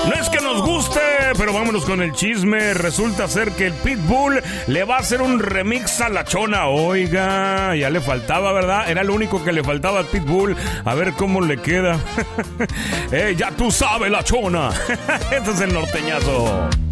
No es que nos guste, pero vámonos con el chisme. Resulta ser que el Pitbull le va a hacer un remix a la Chona. Oiga, ya le faltaba, ¿verdad? Era lo único que le faltaba al Pitbull. A ver cómo le queda. Ya tú sabes, la Chona. Este es el norteñazo.